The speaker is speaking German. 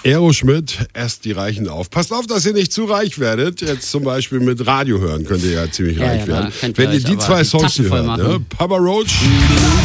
Aeroschmidt, esst die Reichen auf. Passt auf, dass ihr nicht zu reich werdet. Jetzt zum Beispiel mit Radio hören könnt ihr ja ziemlich reich werden. Wenn ihr die zwei Songs hier hört. Ne? Papa Roach.